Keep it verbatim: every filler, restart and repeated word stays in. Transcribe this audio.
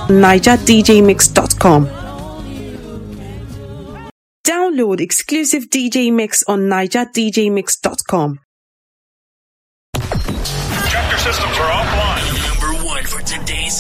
niger d j mix dot com. Download exclusive D J mix on niger d j mix dot com. Check your systems are offline. Number one for today's